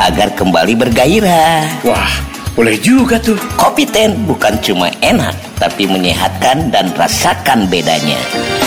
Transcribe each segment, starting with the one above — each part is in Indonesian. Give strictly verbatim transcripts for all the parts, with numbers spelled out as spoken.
agar kembali bergairah. Wah, boleh juga tuh. Kopiten bukan cuma enak, tapi menyehatkan dan rasakan bedanya.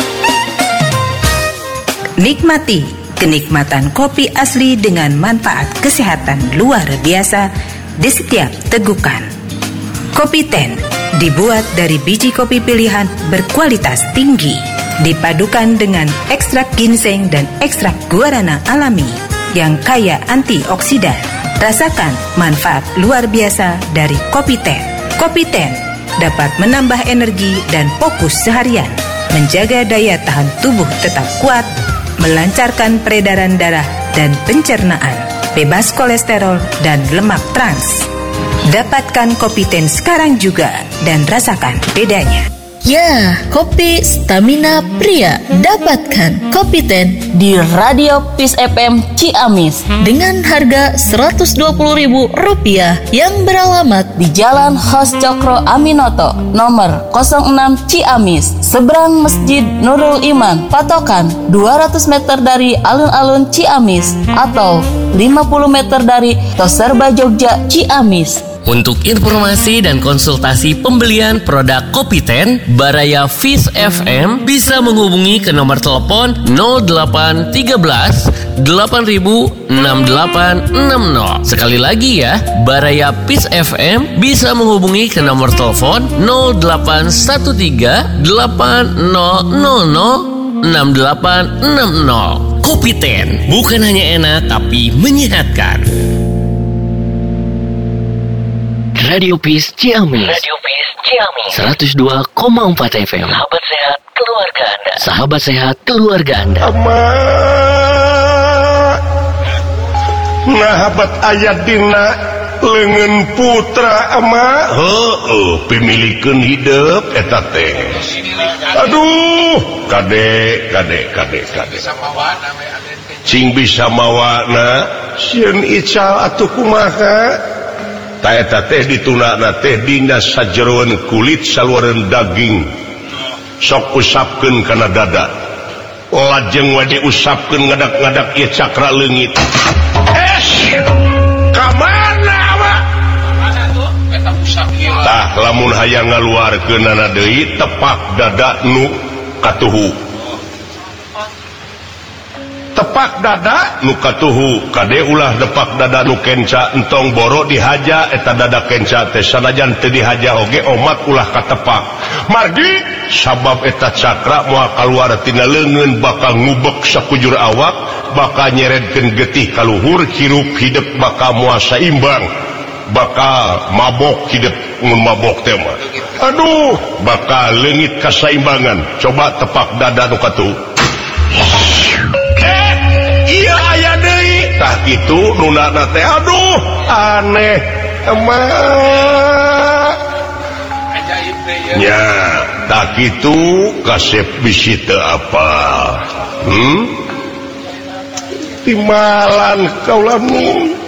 Nikmati kenikmatan kopi asli dengan manfaat kesehatan luar biasa di setiap tegukan. Kopiten dibuat dari biji kopi pilihan berkualitas tinggi, dipadukan dengan ekstrak ginseng dan ekstrak guarana alami yang kaya antioksidan. Rasakan manfaat luar biasa dari Kopiten. Kopiten dapat menambah energi dan fokus seharian, menjaga daya tahan tubuh tetap kuat, melancarkan peredaran darah dan pencernaan, bebas kolesterol dan lemak trans. Dapatkan Kopiten sekarang juga dan rasakan bedanya. Ya, kopi stamina pria. Dapatkan Kopiten di Radio Peace F M Ciamis dengan harga seratus dua puluh ribu rupiah yang beralamat di Jalan Hos Cokro Aminoto nomor nol enam Ciamis, seberang Masjid Nurul Iman, patokan dua ratus meter dari alun-alun Ciamis atau lima puluh meter dari Toserba Jogja Ciamis. Untuk informasi dan konsultasi pembelian produk Kopiten Baraya Fish F M bisa menghubungi ke nomor telepon nol delapan tiga belas delapan ribu enam delapan enam nol. Sekali lagi ya, Baraya Fish F M bisa menghubungi ke nomor telepon nol delapan satu tiga delapan nol nol nol enam delapan enam nol. Kopiten bukan hanya enak tapi menyehatkan. Radio Peace Ciamis. Radio Peace Ciamis. seratus dua koma empat F M. Sahabat sehat keluarga Anda. Sahabat sehat keluarga Anda. Amat nahabat ayat dina lengan putra ama. Heueuh, pimilikeun hidup eta teh. Aduh, kade kade kade kade. Cing bisa mawana sieun ical atuh kumaha? Ta eta teh ditunana teh dina sajeroan kulit saluareun daging sok usapkeun kana dada lajeng wadi usapkeun ngadak-ngadak ieu cakra leungit. Es kamana wa kamana tuh eta usap ieu tah lamun hayang ngaluarkeunana deui tepak dada nu katuhu tepak dada nu katuhu kade ulah depak dada nu kenca entong boro dihaja eta dada kenca teh sanajan teu dihaja oge omat ulah katepak margi sabab eta cakra moal kaluar tina leungeun bakal ngubek sakujur awak bakal nyeredkeun getih ka luhur hirup hidup bakal moal saimbang bakal mabok hidup mun mabok teh mah aduh bakal leungit kasaimbangan coba tepak dada nu katuhu. Iya aya deui tah kitu nunana teh aduh aneh emang ajaib teh ya tah kitu kasep bisi teu apa hmm timalan kaula nu